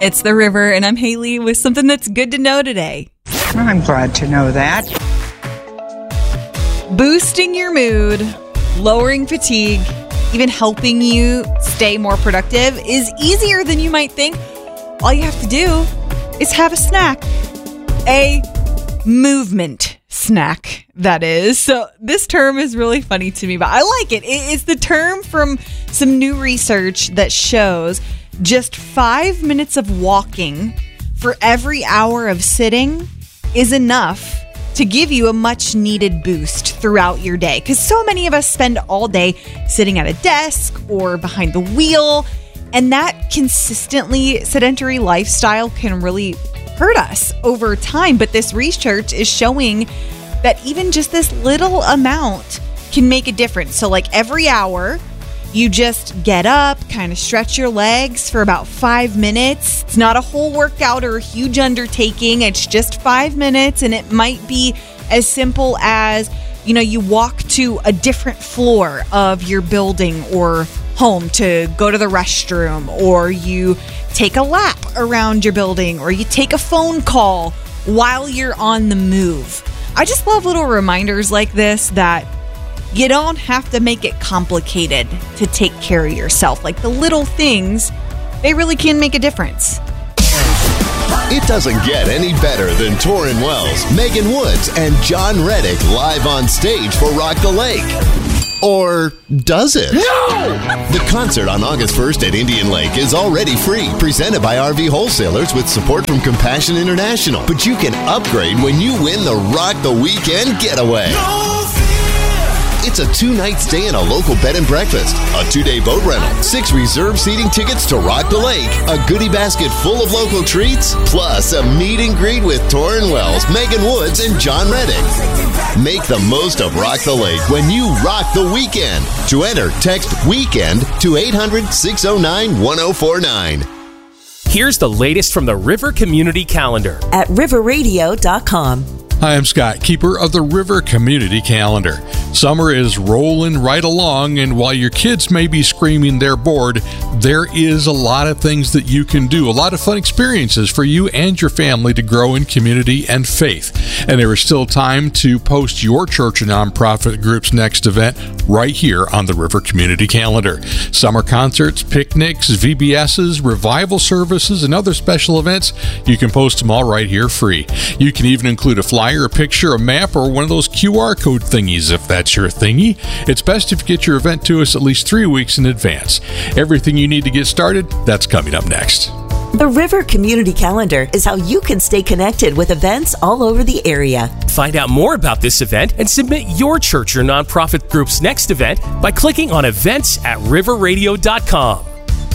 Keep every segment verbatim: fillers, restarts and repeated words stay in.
It's The River, and I'm Haley with something that's good to know today. I'm glad to know that. Boosting your mood, lowering fatigue, even helping you stay more productive is easier than you might think. All you have to do is have a snack. A movement snack, that is. So this term is really funny to me, but I like it. It's the term from some new research that shows just five minutes of walking for every hour of sitting is enough to give you a much needed boost throughout your day. Because so many of us spend all day sitting at a desk or behind the wheel, and that consistently sedentary lifestyle can really hurt us over time. But this research is showing that even just this little amount can make a difference. So like every hour, you just get up, kind of stretch your legs for about five minutes. It's not a whole workout or a huge undertaking. It's just five minutes. And it might be as simple as, you know, you walk to a different floor of your building or home to go to the restroom, or you take a lap around your building, or you take a phone call while you're on the move. I just love little reminders like this that you don't have to make it complicated to take care of yourself. Like the little things, they really can make a difference. It doesn't get any better than Torrin Wells, Megan Woods, and John Reddick live on stage for Rock the Lake. Or does it? No! The concert on August first at Indian Lake is already free, presented by R V Wholesalers with support from Compassion International. But you can upgrade when you win the Rock the Weekend Getaway. No! It's a two-night stay in a local bed and breakfast, a two-day boat rental, six reserved seating tickets to Rock the Lake, a goodie basket full of local treats, plus a meet and greet with Torrin Wells, Megan Woods, and John Reddick. Make the most of Rock the Lake when you rock the weekend. To enter, text WEEKEND to eight hundred, six oh nine, one oh four nine. Here's the latest from the River Community Calendar at river radio dot com. Hi, I'm Scott, keeper of the River Community Calendar. Summer is rolling right along, and while your kids may be screaming they're bored, there is a lot of things that you can do, a lot of fun experiences for you and your family to grow in community and faith. And there is still time to post your church and nonprofit group's next event right here on the River Community Calendar. Summer concerts, picnics, V B S's, revival services, and other special events, you can post them all right here free. You can even include a flyer, a picture, a map, or one of those Q R code thingies if that's your thingy. It's best if you get your event to us at least three weeks in advance. Everything you need to get started, that's coming up next. The River Community Calendar is how you can stay connected with events all over the area. Find out more about this event and submit your church or nonprofit group's next event by clicking on events at river radio dot com.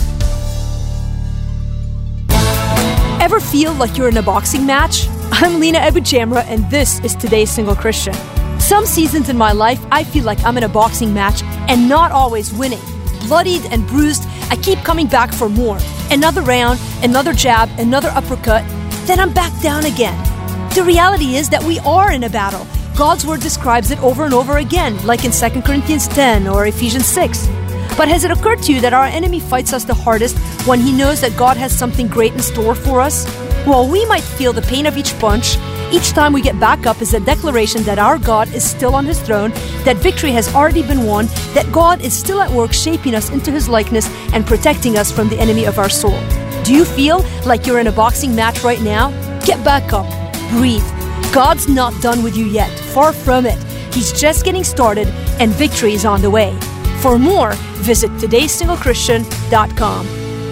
Ever feel like you're in a boxing match? I'm Lena Ebujamra, and this is Today's Single Christian. Some seasons in my life, I feel like I'm in a boxing match and not always winning. Bloodied and bruised, I keep coming back for more. Another round, another jab, another uppercut, then I'm back down again. The reality is that we are in a battle. God's Word describes it over and over again, like in Second Corinthians ten or Ephesians six. But has it occurred to you that our enemy fights us the hardest when he knows that God has something great in store for us? While we might feel the pain of each punch, each time we get back up is a declaration that our God is still on His throne, that victory has already been won, that God is still at work shaping us into His likeness and protecting us from the enemy of our soul. Do you feel like you're in a boxing match right now? Get back up. Breathe. God's not done with you yet. Far from it. He's just getting started, and victory is on the way. For more, visit todays single christian dot com.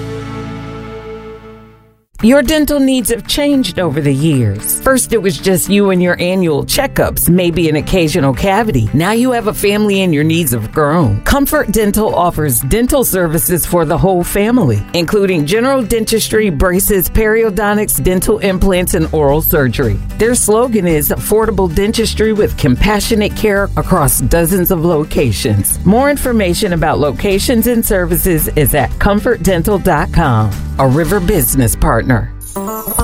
Your dental needs have changed over the years. First, it was just you and your annual checkups, maybe an occasional cavity. Now you have a family and your needs have grown. Comfort Dental offers dental services for the whole family, including general dentistry, braces, periodontics, dental implants, and oral surgery. Their slogan is affordable dentistry with compassionate care across dozens of locations. More information about locations and services is at comfort dental dot com, a River business partner.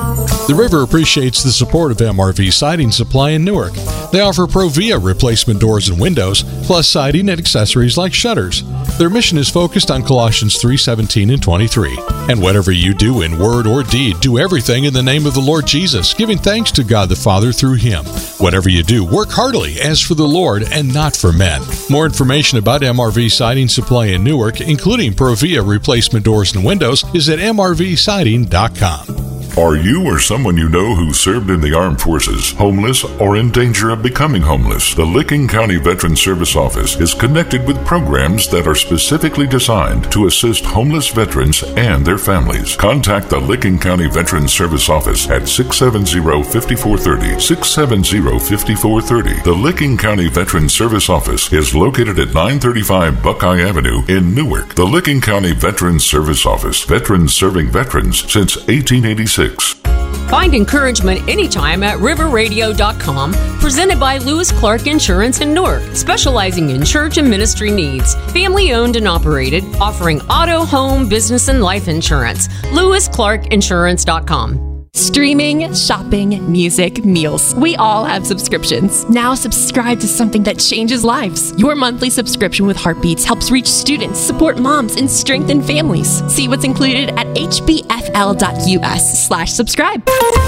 The River appreciates the support of M R V Siding Supply in Newark. They offer Provia replacement doors and windows, plus siding and accessories like shutters. Their mission is focused on Colossians three seventeen and twenty-three. And whatever you do in word or deed, do everything in the name of the Lord Jesus, giving thanks to God the Father through Him. Whatever you do, work heartily as for the Lord and not for men. More information about M R V Siding Supply in Newark, including Provia replacement doors and windows, is at m r v siding dot com. Are you or someone you know who served in the armed forces homeless or in danger of becoming homeless? The Licking County Veterans Service Office is connected with programs that are specifically designed to assist homeless veterans and their families. Contact the Licking County Veterans Service Office at six seven zero, five four three zero, six seven zero, five four three zero. The Licking County Veterans Service Office is located at nine thirty-five Buckeye Avenue in Newark. The Licking County Veterans Service Office. Veterans serving veterans since eighteen eighty-six. Find encouragement anytime at river radio dot com, presented by Lewis Clark Insurance in Newark, specializing in church and ministry needs. Family owned and operated, offering auto, home, business, and life insurance. lewis clark insurance dot com. Streaming, shopping, music, meals. We all have subscriptions. Now subscribe to something that changes lives. Your monthly subscription with Heartbeats helps reach students, support moms, and strengthen families. See what's included at h b f l dot u s slash subscribe.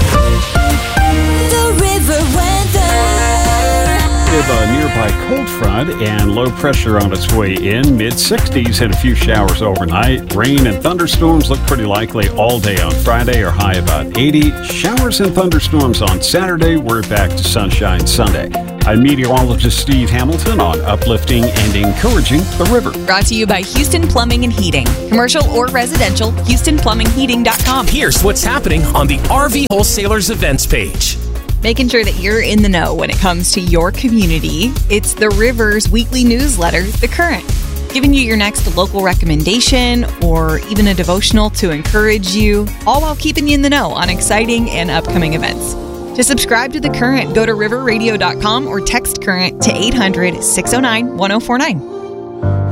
The River Weather. With a nearby cold front and low pressure on its way in, mid sixties and a few showers overnight. Rain and thunderstorms look pretty likely all day on Friday, or high about eighty. Showers and thunderstorms on Saturday. We're back to sunshine Sunday. I'm meteorologist Steve Hamilton on uplifting and encouraging the river. Brought to you by Houston Plumbing and Heating. Commercial or residential, houston plumbing heating dot com. Here's what's happening on the R V Wholesalers events page. Making sure that you're in the know when it comes to your community. It's the River's weekly newsletter, The Current, giving you your next local recommendation or even a devotional to encourage you, all while keeping you in the know on exciting and upcoming events. To subscribe to The Current, go to river radio dot com or text CURRENT to eight hundred, six oh nine, one oh four nine.